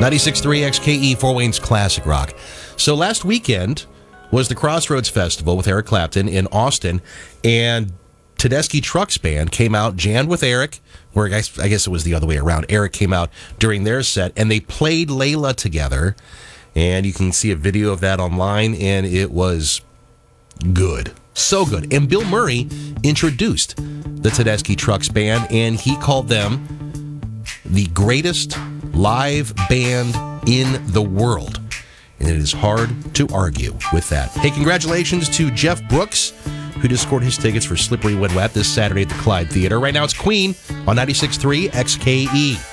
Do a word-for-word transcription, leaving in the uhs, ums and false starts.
ninety-six point three X K E, Fort Wayne's Classic Rock. So last weekend was the Crossroads Festival with Eric Clapton in Austin, and Tedeschi Trucks Band came out, jammed with Eric, or I guess, I guess it was the other way around. Eric came out during their set, and they played Layla together, and you can see a video of that online, and it was good. So good. And Bill Murray introduced the Tedeschi Trucks Band, and he called them the greatest live band in the world. And it is hard to argue with that. Hey, congratulations to Jeff Brooks, who just scored his tickets for Slippery When Wet this Saturday at the Clyde Theater. Right now it's Queen on ninety-six point three X K E.